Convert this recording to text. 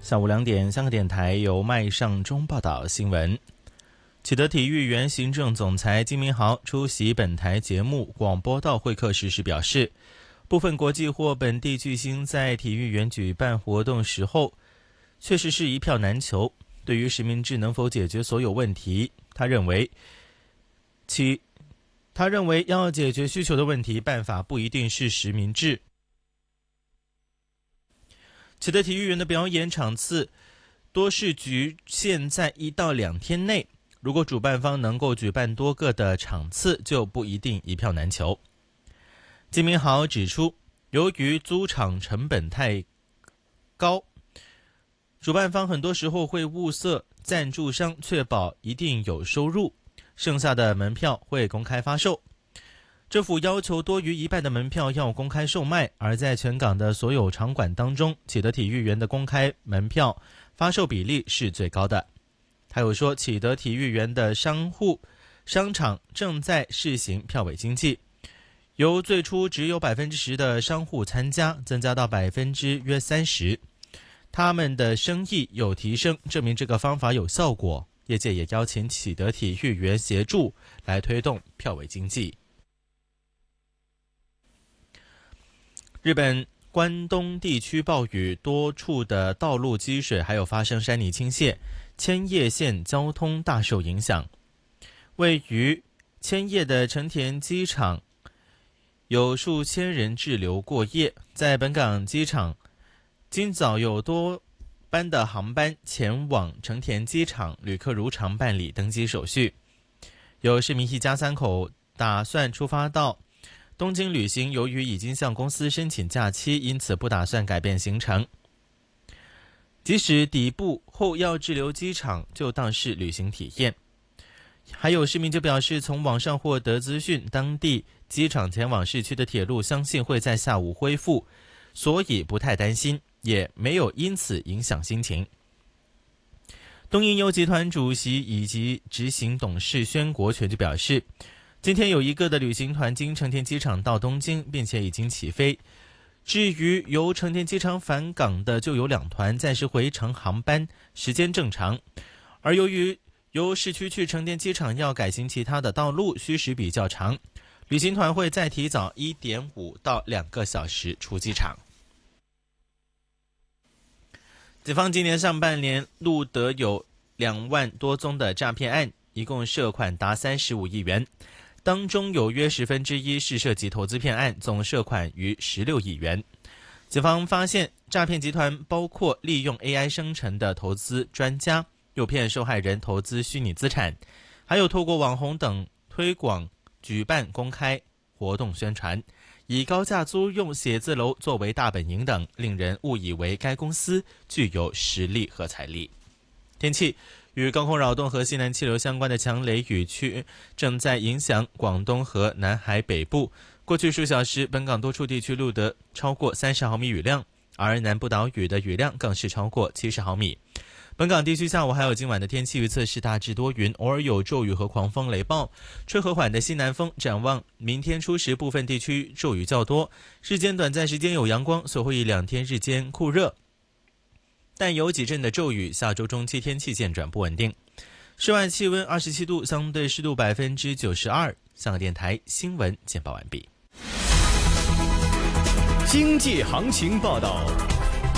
下午2点，香港电台由麦尚中报道新闻。启德体育园行政总裁金明豪出席本台节目广播道会客时表示，部分国际或本地巨星在体育园举办活动时候，确实是一票难求。对于实名制能否解决所有问题，他认为要解决需求的问题，办法不一定是实名制。启德体育园的表演场次多是局限在1到2天内，如果主办方能够举办多个的场次，就不一定一票难求。金明豪指出，由于租场成本太高，主办方很多时候会物色赞助商，确保一定有收入，剩下的门票会公开发售。政府要求多于1半的门票要公开售卖，而在全港的所有场馆当中，启德体育园的公开门票发售比例是最高的。他又说，启德体育园的商场正在试行票委经济，由最初只有10%的商户参加，增加到约30%，他们的生意有提升，证明这个方法有效果。业界也邀请启德体育园协助来推动票委经济。日本关东地区暴雨，多处的道路积水，还有发生山泥倾泻，千叶县交通大受影响。位于千叶的成田机场有数千人滞留过夜，在本港机场今早有多班的航班前往成田机场，旅客如常办理登机手续。有市民一家3口打算出发到东京旅行，由于已经向公司申请假期，因此不打算改变行程。即使抵埗后要滞留机场，就当是旅行体验。还有市民就表示，从网上获得资讯，当地机场前往市区的铁路相信会在下午恢复，所以不太担心，也没有因此影响心情。东瀛游集团主席以及执行董事宣国全就表示，今天有一个的旅行团经成田机场到东京，并且已经起飞。至于由成田机场返港的，就有2团，暂时回程航班时间正常。而由于由市区去成田机场要改行其他的道路，需时比较长，旅行团会再提早1.5到2个小时出机场。警方今年上半年录得有2万多宗的诈骗案，一共涉款达35亿元。当中有约1/10是涉及投资骗案，总涉款逾16亿元。警方发现，诈骗集团包括利用 AI 生成的投资专家，诱骗受害人投资虚拟资产，还有透过网红等推广举办公开活动宣传，以高价租用写字楼作为大本营等，令人误以为该公司具有实力和财力。天气，与高空扰动和西南气流相关的强雷雨区正在影响广东和南海北部。过去数小时，本港多处地区录得超过30毫米雨量，而南部岛屿的雨量更是超过70毫米。本港地区下午还有今晚的天气预测是大致多云，偶尔有骤雨和狂风雷暴，吹和缓的西南风。展望明天初时，部分地区骤雨较多，日间短暂时间有阳光，随后1-2天日间酷热，但有几阵的骤雨。下周中期天气渐转不稳定。室外气温27度，相对湿度92%。香港电台新闻简报完毕。 经济行情报道。